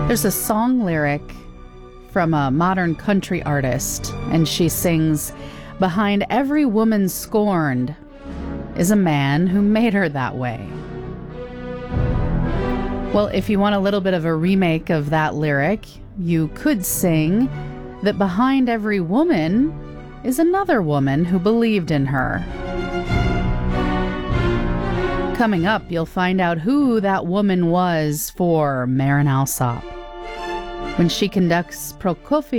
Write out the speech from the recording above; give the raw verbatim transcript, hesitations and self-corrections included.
There's a song lyric from a modern country artist, and she sings, "Behind every woman scorned is a man who made her that way." Well, if you want a little bit of a remake of that lyric, you could sing that behind every woman is another woman who believed in her. Coming up, you'll find out who that woman was for Marin Alsop when she conducts Prokofiev